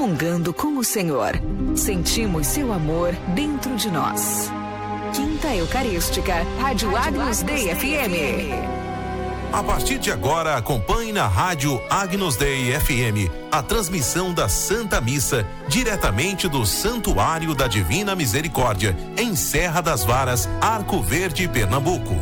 comungando com o Senhor. Sentimos seu amor dentro de nós. Quinta Eucarística, Rádio Agnus Dei FM. A partir de agora, acompanhe na Rádio Agnus Dei FM a transmissão da Santa Missa, diretamente do Santuário da Divina Misericórdia, em Serra das Varas, Arco Verde, Pernambuco.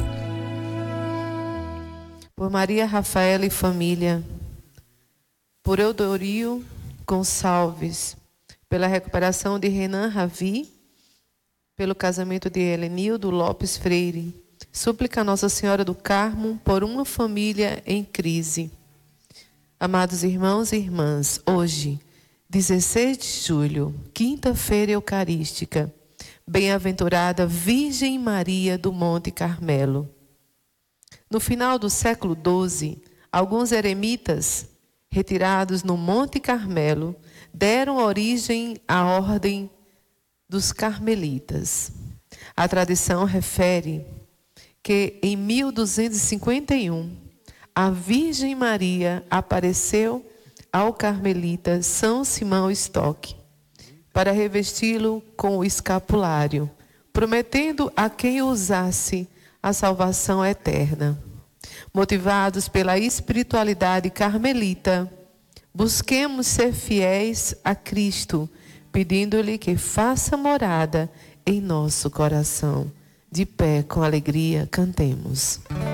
Por Maria Rafaela e família, por Eudorio Gonçalves, pela recuperação de Renan Ravi, pelo casamento de Helenildo Lopes Freire, súplica a Nossa Senhora do Carmo por uma família em crise. Amados irmãos e irmãs, hoje, 16 de julho, quinta-feira eucarística, bem-aventurada Virgem Maria do Monte Carmelo. No final do século XII, alguns eremitas, retirados no Monte Carmelo, deram origem à ordem dos carmelitas. A tradição refere que em 1251, a Virgem Maria apareceu ao carmelita São Simão Stock para revesti-lo com o escapulário, prometendo a quem o usasse a salvação eterna. Motivados pela espiritualidade carmelita, busquemos ser fiéis a Cristo, pedindo-lhe que faça morada em nosso coração. De pé, com alegria, cantemos.